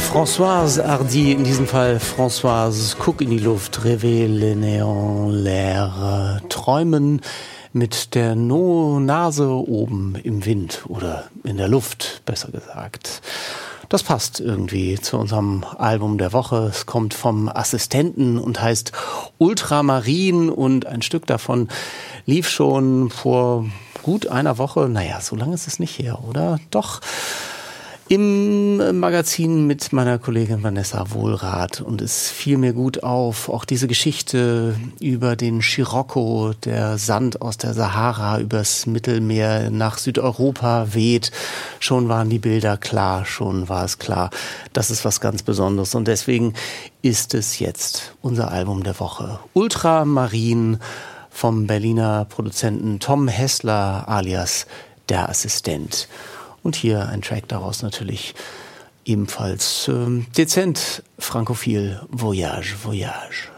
Françoise Hardy, in diesem Fall Françoise, guck in die Luft, rêver le néant, l'air, träumen mit der Nase oben im Wind oder in der Luft, besser gesagt. Das passt irgendwie zu unserem Album der Woche. Es kommt vom Assistenten und heißt Ultramarin und ein Stück davon lief schon vor gut einer Woche. Naja, so lange ist es nicht her, oder? Doch. Im Magazin mit meiner Kollegin Vanessa Wohlrath und es fiel mir gut auf, auch diese Geschichte über den Scirocco, der Sand aus der Sahara übers Mittelmeer nach Südeuropa weht. Schon waren die Bilder klar, schon war es klar, das ist was ganz Besonderes und deswegen ist es jetzt unser Album der Woche. Ultramarin vom Berliner Produzenten Tom Hessler alias Der Assistent. Und hier ein Track daraus natürlich ebenfalls dezent frankophil, Voyage, Voyage.